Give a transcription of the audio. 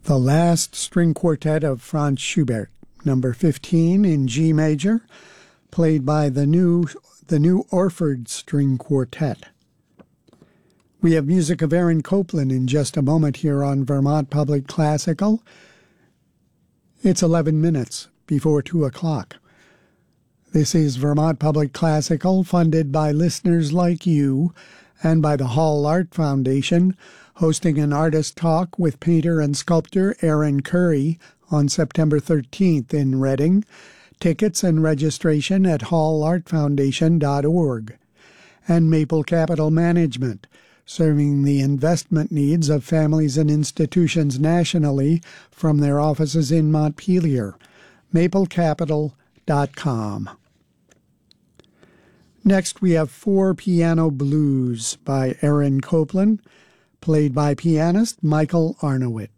The Last String Quartet of Franz Schubert, number 15 in G major, played by the new Orford String Quartet. We have music of Aaron Copland in just a moment here on Vermont Public Classical. It's 11 minutes before 2 o'clock. This is Vermont Public Classical, funded by listeners like you and by the Hall Art Foundation, hosting an artist talk with painter and sculptor Aaron Curry on September 13th in Reading. Tickets and registration at hallartfoundation.org. And Maple Capital Management, serving the investment needs of families and institutions nationally from their offices in Montpelier. maplecapital.com. Next, we have Four Piano Blues by Aaron Copland, played by pianist Michael Arnowitz.